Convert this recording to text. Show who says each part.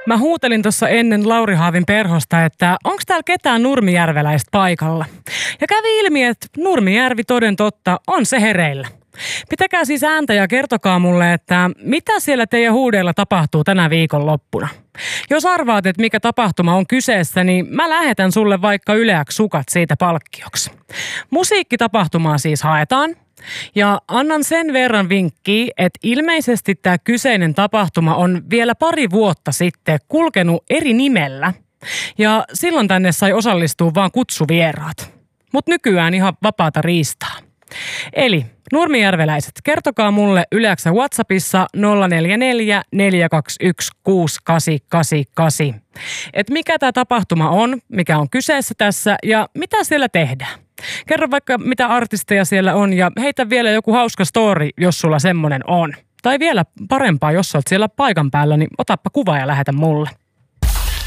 Speaker 1: Mä huutelin tuossa ennen Lauri Haavin perhosta, että onko täällä ketään nurmijärveläistä paikalla. Ja kävi ilmi, että Nurmijärvi toden totta on se hereillä. Pitäkää siis ääntä ja kertokaa mulle, että mitä siellä teidän huudeilla tapahtuu tänä viikonloppuna. Jos arvaat, että mikä tapahtuma on kyseessä, niin mä lähetän sulle vaikka Yleäksi sukat siitä palkkioksi. Musiikkitapahtumaa siis haetaan. Ja annan sen verran vinkkiä, että ilmeisesti tämä kyseinen tapahtuma on vielä pari vuotta sitten kulkenut eri nimellä. Ja silloin tänne sai osallistua vaan kutsuvieraat. Mutta nykyään ihan vapaata riistaa. Eli nurmijärveläiset, kertokaa mulle Yleäksä WhatsAppissa 044 421 6888. Että mikä tämä tapahtuma on, mikä on kyseessä tässä ja mitä siellä tehdään. Kerro vaikka mitä artisteja siellä on ja heitä vielä joku hauska story, jos sulla semmonen on. Tai vielä parempaa, jos olet siellä paikan päällä, niin otappa kuva ja lähetä mulle.